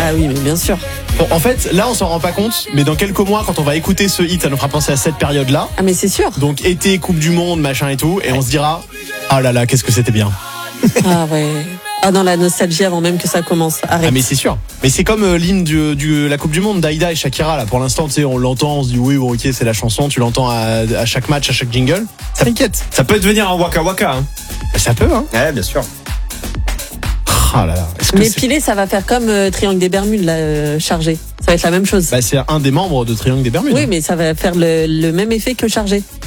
Ah oui, mais bien sûr. Bon, en fait, là, on s'en rend pas compte, mais dans quelques mois, quand on va écouter ce hit, ça nous fera penser à cette période-là. Ah mais c'est sûr. Donc, été, Coupe du Monde, machin et tout, et on se dira, ah là là, qu'est-ce que c'était bien. Ah ouais. Ah dans la nostalgie avant même que ça commence. Arrête. Ah mais c'est sûr. Mais c'est comme l'hymne de la Coupe du Monde d'Aïda et Shakira là. Pour l'instant, tu sais, on l'entend, on se dit oui, bon, ok, c'est la chanson. Tu l'entends à chaque match, à chaque jingle. Ça m'inquiète. Ça peut devenir un waka waka. Hein. Ça peut, hein. Ouais, bien sûr. Ah là là. Mais Pilé, ça va faire comme Triangle des Bermudes là, chargé. Ça va être la même chose. Bah c'est un des membres de Triangle des Bermudes. Oui, mais ça va faire le même effet que chargé.